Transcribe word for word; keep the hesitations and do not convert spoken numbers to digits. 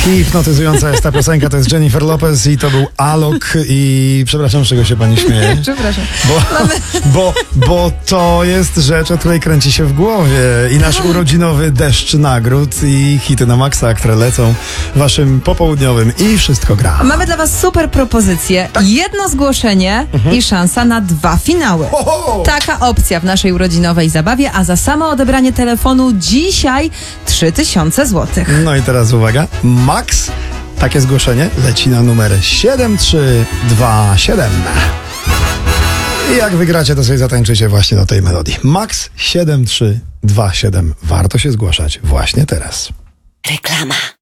Hipnotyzująca jest ta piosenka, to jest Jennifer Lopez i to był Alok i przepraszam, z czego się pani śmieje? Przepraszam. Bo, bo, bo to jest rzecz, o której kręci się w głowie i nasz urodzinowy deszcz nagród i hity na maksa, które lecą waszym popołudniowym i wszystko gra. Mamy dla was super propozycję. Jedno zgłoszenie Mhm. i szansa na dwa finały. Ho, ho! Taka opcja w naszej urodzinowej zabawie, a za samo odebranie telefonu dzisiaj trzy tysiące złotych. No i teraz uwaga, Max, takie zgłoszenie leci na numer siedem trzy dwa siedem. I jak wygracie, to sobie zatańczycie właśnie do tej melodii. Max siedem trzy dwa siedem. Warto się zgłaszać właśnie teraz. Reklama.